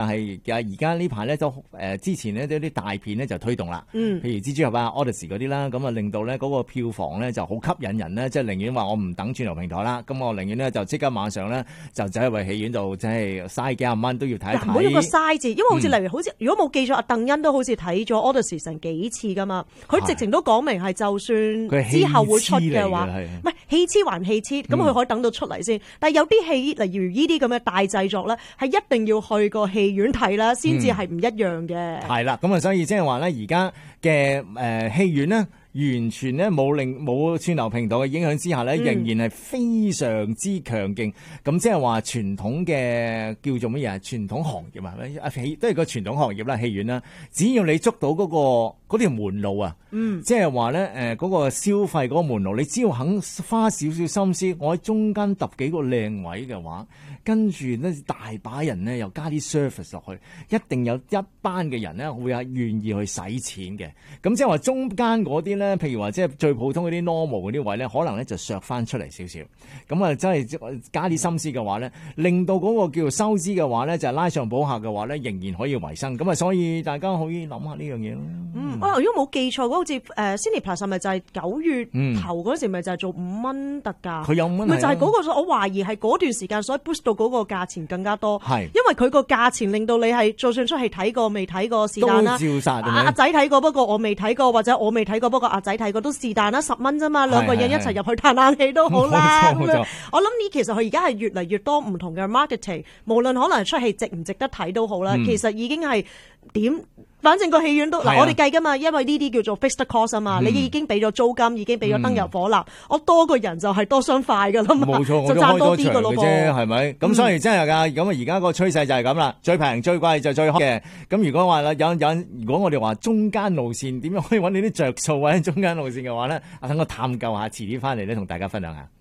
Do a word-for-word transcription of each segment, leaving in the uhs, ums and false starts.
係而家呢排咧都誒、呃、之前呢，啲啲大片咧就推動啦， 嗯， 譬如蜘蛛俠啊、Odyssey 嗰啲啦，咁啊令到咧嗰個票房咧就好吸引人咧，即係寧願話我唔等串流平台啦，咁我寧願咧就即刻晚上咧就走去戲院度，即係嘥幾廿蚊都要睇一睇。 唔好用個嘥字，因為好似、嗯、例如好似如果冇記錯，阿鄧欣都好似睇咗 Odyssey 成幾次噶嘛，佢直情都講明係就算之後會出嘅話，唔係戲痴還戲痴，咁佢可以等到出嚟先。嗯、但係有啲戲例如呢啲咁嘅大製作咧，係一定要去個戲院睇啦，先至係唔一樣嘅。 係啦、嗯，咁啊，所以即係話咧，而家嘅誒戲院咧。完全咧冇令冇串流平台嘅影響之下咧，仍然係非常之強勁。咁即係話傳統嘅叫做乜嘢？傳統行業啊，戲都係個傳統行業啦，戲院啦。只要你捉到嗰、嗰個嗰條門路啊，嗯，即係話咧誒嗰個消費嗰個門路，你只要肯花少少心思，我喺中間揼幾個靚位嘅話，跟住咧大把人咧又加啲 service 落去，一定有一班嘅人咧會係願意去使錢嘅。咁即係話中間嗰啲咧，譬如話即係最普通嗰啲 normal 嗰啲位咧，可能咧就削翻出嚟少少。咁啊，真係加啲心思嘅話咧，令到嗰個叫做收支嘅話咧，就係、拉上補下嘅話咧，仍然可以維生。咁啊，所以大家可以諗下呢樣嘢咯。 嗯，我如果冇記錯，好似誒 Cineplus 咪就係九月頭嗰時咪就係做五蚊特價。佢、嗯、有五蚊，咪就係嗰、嗰個，我懷疑係嗰段時間所以 boost 到嗰個價錢更加多。係，因為佢個價錢令到你係就算出戲睇過未睇過是但啦。都照殺。阿仔睇過，不過我未睇過，或者我未睇過，不過阿仔睇過都是但啦，十蚊啫嘛，兩個人一齊入去嘆冷氣都好啦。我諗呢，其實佢而家係越嚟越多唔同嘅 marketing， 無論可能出戲值唔值得睇都好啦、嗯。其實已經係點，反正個戲院都嗱、啊，我哋計噶嘛，因為呢啲叫做 fixed cost 啊嘛、嗯，你已經俾咗租金，已經俾咗燈油火蠟、嗯，我多個人就係多雙塊噶啦嘛，冇錯，就賺多啲噶咯噃， 係咪？咁所以真係噶，咁啊而家個趨勢就係咁啦，最平最貴就最好嘅。咁如果話啦，有有，如果我哋話中間路線點樣可以揾你啲着數或者中間路線嘅話咧，啊等我探究下，遲啲翻嚟咧同大家分享下。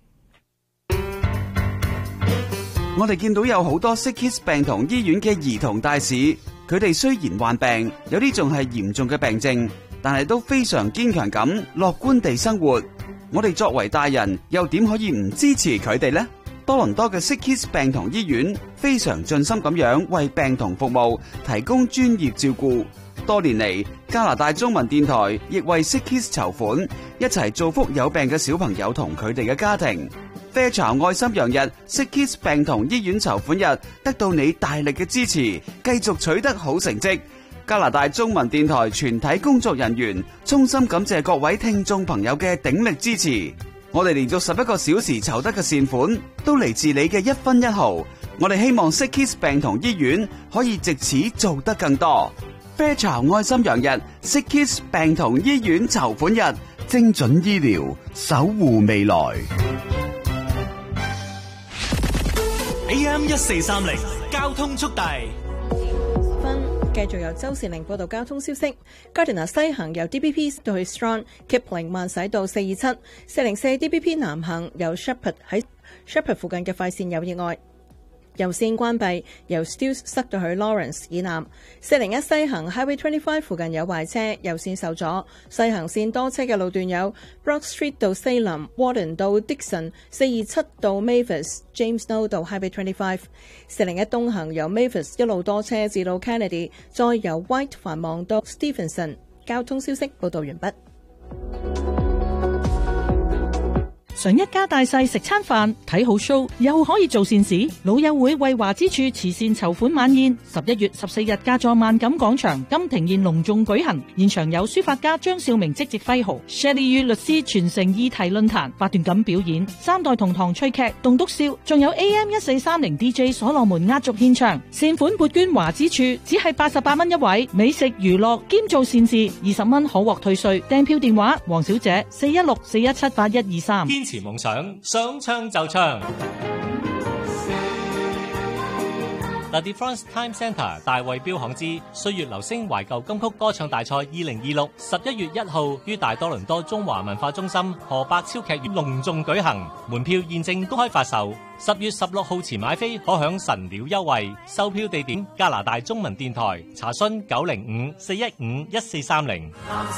我哋見到有好多 Sick Kids 病童醫院嘅兒童大使，佢哋雖然患病，有啲仲係嚴重嘅病症，但係都非常堅強咁樂觀地生活。我哋作為大人，又點可以唔支持佢哋呢？多倫多嘅 Sick Kids 病童醫院非常盡心咁樣為病童服務，提供專業照顧。多年嚟，加拿大中文電台亦為 Sick Kids 籌款，一齊造福有病嘅小朋友同佢哋嘅家庭。啡巢愛心洋日 Sick Kids 病童醫院籌款日得到你大力嘅支持，繼續取得好成績。加拿大中文電台全體工作人員衷心感謝各位聽眾朋友嘅鼎力支持。我哋連續十一個小時籌得嘅善款都嚟自你嘅一分一毫。我哋希望 Sick Kids 病童醫院可以藉此做得更多。啡巢愛心洋日 Sick Kids 病童醫院籌款日，精準醫療，守護未來。 A M 一四三零交通速遞， 分繼續由周善玲報道交通消息。Gardiner 西行由 D B P 到去 Strong，Kipling 慢駛到四二七，四零四 D B P 南行由 Shepherd 喺 Shepherd 附近嘅快線有意外。右線關閉，由 Steeles 塞到去 Lawrence 以南。四零一西行 Highway 二十五附近有壞車，右線受阻。西行線多車嘅路段有 Brock Street 到 Salem、Warden 到 Dixon、四二七到 Mavis、James Snow 到 Highway 二十五。四零一東行由 Mavis 一路多車至到 Kennedy， 再由 White 繁忙到 Stevenson。交通消息報道完畢。 想一家大細食餐飯睇好 show， 又可以做善事。老友會為華之處慈善籌款晚宴，十一月十四日駕座萬錦廣場金庭宴隆重舉行。現場有書法家張少明即席揮毫， Shelley 與律師傳承議題論壇，八段錦表演，三代同堂趣劇棟篤笑，仲有 A M 一四三零 D J 所羅門壓軸獻唱。善款撥捐華之處，只係八十八蚊一位，美食娛樂兼做善事，二十蚊可獲退稅。訂票電話黃小姐四一六四一七八一二三。 堅持夢想，想唱就唱。The DeFrance Time Centre 大衛標行之歲月留聲懷舊金曲歌唱大賽二零二六，十一月一號於大多倫多中華文化中心何伯超劇院隆重舉行，門票現正公開發售。十月十六號前買飛可享神鳥優惠，售票地點加拿大中文電台，查詢九零五四一五一四三零。